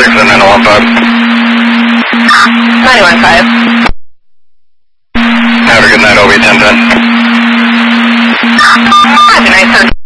for the 915. 915. Have a good night, OB 1010. Have a nice time.